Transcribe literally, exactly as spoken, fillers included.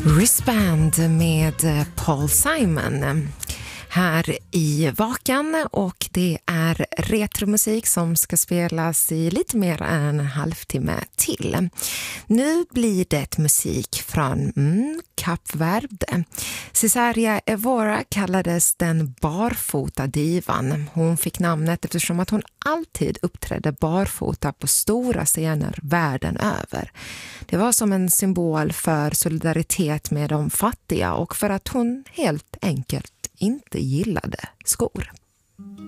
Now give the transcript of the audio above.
Wristband med Paul Simon här i Vakan, och det är retromusik som ska spelas i lite mer än en halvtimme till. Nu blir det musik från mm, Kap Verde. Cesaria Evora kallades den barfota divan. Hon fick namnet eftersom att hon alltid uppträdde barfota på stora scener världen över. Det var som en symbol för solidaritet med de fattiga och för att hon helt enkelt inte gillade skor.